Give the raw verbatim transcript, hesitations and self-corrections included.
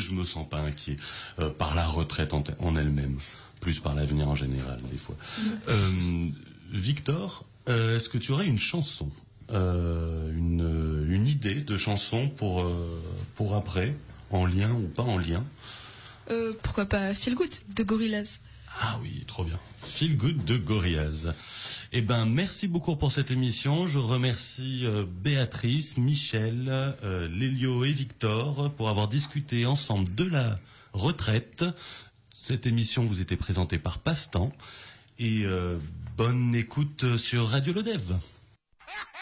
je me sens pas inquiet euh, par la retraite en, en elle-même, plus par l'avenir en général des fois. Euh, Victor, euh, est-ce que tu aurais une chanson, euh, une, une idée de chanson pour euh, pour après, en lien ou pas en lien? Euh, pourquoi pas Feel Good de Gorillaz. Ah oui, trop bien. Feel Good de Gorillaz. Eh ben, merci beaucoup pour cette émission. Je remercie euh, Béatrice, Michel, euh, Lélio et Victor pour avoir discuté ensemble de la retraite. Cette émission vous était présentée par Passe-Temps. Et euh, bonne écoute sur Radio Lodève.